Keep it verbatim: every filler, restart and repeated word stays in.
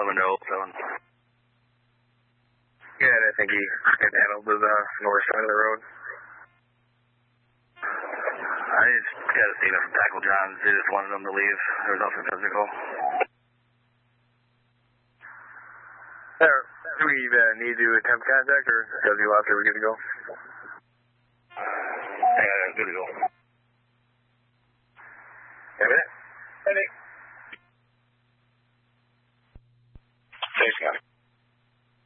eleven to oh seven. Yeah, and I think he had handled the uh, north side of the road. I just got a statement from Tackle Johns. They just wanted them to leave. There was nothing physical. There, do we uh, need to attempt contact, or does he left? Are we good to go? Yeah, good to go. Hey, Nick. Hey, Nick. Thanks, Scotty.